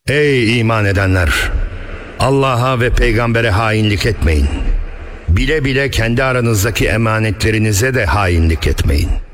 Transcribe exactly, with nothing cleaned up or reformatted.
Ey iman edenler! Allah'a ve peygambere hainlik etmeyin. Bile bile kendi aranızdaki emanetlerinize de hainlik etmeyin.